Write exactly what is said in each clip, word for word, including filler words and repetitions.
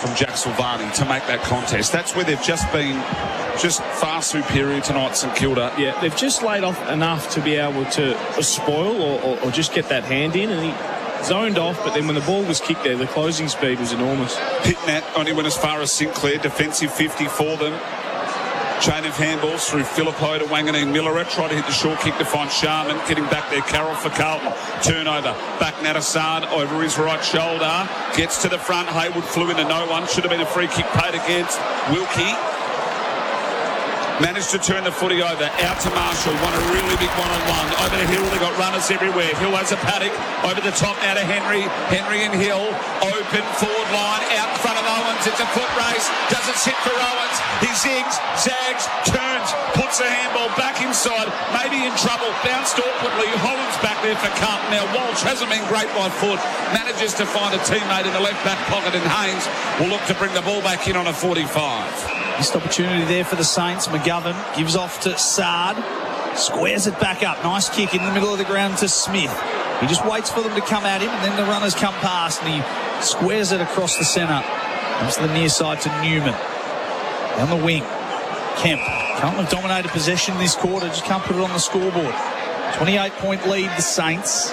from Jack Silvani to make that contest. That's where they've just been just far superior tonight, St Kilda. Yeah, they've just laid off enough to be able to spoil or, or, or just get that hand in, and he zoned off, but then when the ball was kicked there, the closing speed was enormous. Pitnet only went as far as Sinclair, defensive fifty for them. Chain of handballs through Philippo to Wanganeen Millera. Try to hit the short kick to find Sharman. Getting back there, Carroll for Carlton. Turnover. Back Nadesan over his right shoulder. Gets to the front. Hayward flew into no one. Should have been a free kick paid against Wilkie. Managed to turn the footy over. Out to Marshall. Won a really big one-on-one. Over to Hill. They've got runners everywhere. Hill has a paddock. Over the top now to Henry. Henry and Hill. Open forward line. Out in front of Owens. It's a foot race. Doesn't sit for Owens. He zigs, zags, turns, puts the handball back inside. Maybe in trouble. Bounced awkwardly. Holland's back there for Carlton. Now Walsh hasn't been great by foot. Manages to find a teammate in the left back pocket, and Haynes will look to bring the ball back in on a forty-five. Missed opportunity there for the Saints. McGovern gives off to Sard. Squares it back up. Nice kick in the middle of the ground to Smith. He just waits for them to come at him, and then the runners come past, and he squares it across the centre. Comes to the near side to Newman. Down the wing. Kemp. Carlton have dominated possession this quarter. Just can't put it on the scoreboard. twenty-eight point lead, the Saints.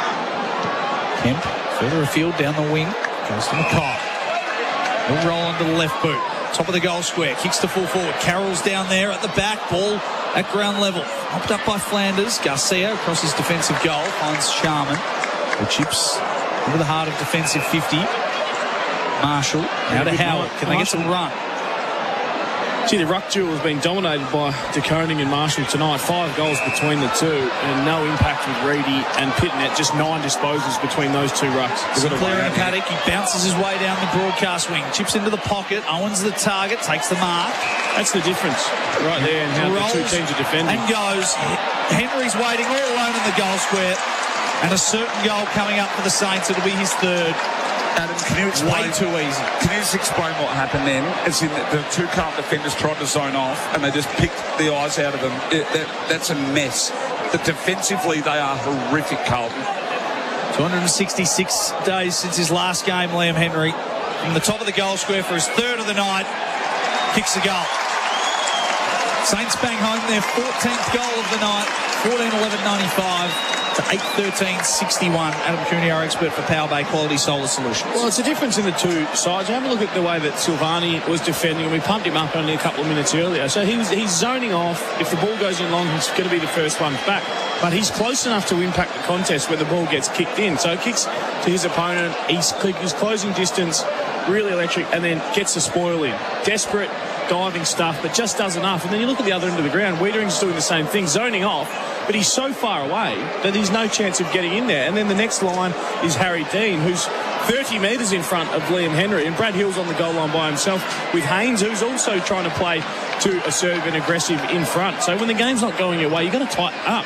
Kemp further afield down the wing. Goes to Mackay. He'll roll into the left boot. Top of the goal square. Kicks to full forward. Carroll's down there at the back. Ball at ground level. Popped up by Flanders. Garcia across his defensive goal. Finds Sharman. Who chips into the heart of defensive fifty. Marshall. Now to Howard. Can they get some run? Gee, the ruck duel has been dominated by De Koning and Marshall tonight. Five goals between the two, and no impact with Reedy and Pitnet. Just nine disposals between those two rucks. Sinclair in a paddock. He bounces his way down the broadcast wing. Chips into the pocket. Owens the target. Takes the mark. That's the difference right there in how Rolls the two teams are defending. And goes. Henry's waiting all alone in the goal square. And a certain goal coming up for the Saints. It'll be his third. Adam, can you explain? Way too easy. Can you just explain what happened then? As in the, the two Carlton defenders tried to zone off, and they just picked the eyes out of them. It, that, that's a mess. But defensively, they are horrific, Carlton. two hundred sixty-six days since his last game, Liam Henry. From the top of the goal square for his third of the night. Kicks a goal. Saints bang home their fourteenth goal of the night. fourteen eleven ninety-five. To eight thirteen sixty-one. Adam Cooney, our expert for Power Bay Quality Solar Solutions. Well, it's a difference in the two sides. You have a look at the way that Silvani was defending, and we pumped him up only a couple of minutes earlier. So he was, he's zoning off. If the ball goes in long, he's going to be the first one back. But he's close enough to impact the contest where the ball gets kicked in. So it kicks to his opponent. He's, he's closing distance, really electric, and then gets the spoil in. Desperate, diving stuff, but just does enough. And then you look at the other end of the ground. Wiedering's doing the same thing, zoning off, but he's so far away that there's no chance of getting in there. And then the next line is Harry Dean, who's thirty metres in front of Liam Henry, and Brad Hill's on the goal line by himself with Haynes, who's also trying to play to assertive and aggressive in front. So when the game's not going your way, you've got to tighten up.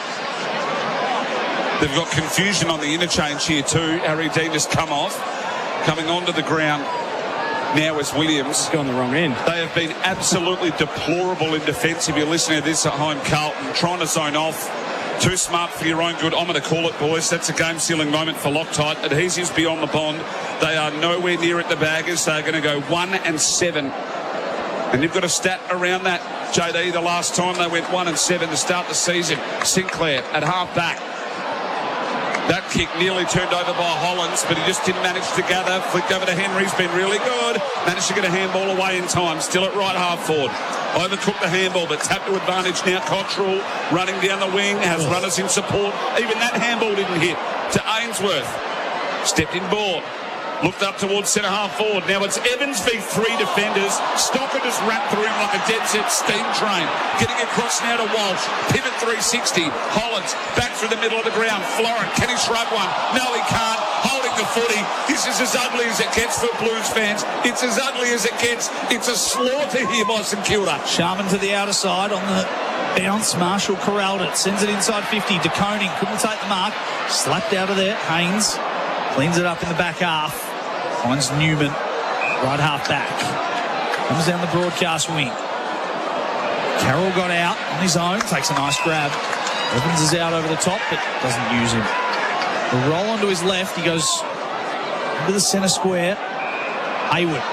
They've got confusion on the interchange here too. Harry Dean just come off, coming onto the ground. Now is Williams. Gone the wrong end. They have been absolutely deplorable in defence. If you're listening to this at home, Carlton, trying to zone off. Too smart for your own good. I'm going to call it, boys. That's a game-sealing moment for Loctite. Adhesives beyond the pond. They are nowhere near at the baggers. They're going to go one and seven. And you've got a stat around that, J D. The last time they went one and seven to start the season. Sinclair at half back. That kick nearly turned over by Hollands, but he just didn't manage to gather. Flicked over to Henry's been really good. Managed to get a handball away in time. Still at right half forward. Overcooked the handball, but tapped to advantage now. Cottrell running down the wing, has runners in support. Even that handball didn't hit to Ainsworth. Stepped in ball. Looked up towards centre half forward. Now it's Evans v three defenders. Stocker just ran through him like a dead set steam train. Getting across now to Walsh. Pivot three sixty. Hollands back through the middle of the ground. Florent, can he shrug one? No, he can't. Holding the footy. This is as ugly as it gets for Blues fans. It's as ugly as it gets. It's a slaughter here by St Kilda. Sharman to the outer side on the bounce. Marshall corralled it. Sends it inside fifty. De Koning couldn't take the mark. Slapped out of there. Haynes cleans it up in the back half. Finds Newman, right half back. Comes down the broadcast wing. Carroll got out on his own, takes a nice grab. Evans is out over the top, but doesn't use him. The roll onto his left, he goes into the centre square. Hayward